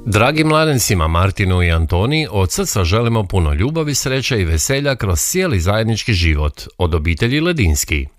Dragim mladencima Martinu i Antoni od srca želimo puno ljubavi, sreće i veselja kroz cijeli zajednički život od obitelji Ledinski.